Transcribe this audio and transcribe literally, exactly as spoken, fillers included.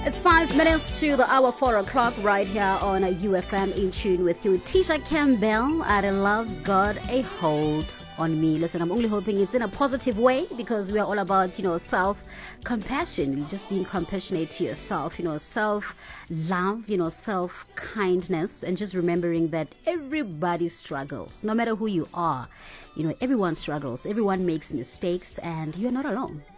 It's five minutes to the hour four o'clock right here on a U F M in tune with you. Tisha Campbell at Loves God a Hold on Me. Listen, I'm only hoping it's in a positive way because we are all about, you know, self-compassion, just being compassionate to yourself, you know, self-love, you know, self-kindness, and just remembering that everybody struggles, no matter who you are. You know, everyone struggles, everyone makes mistakes, and you're not alone.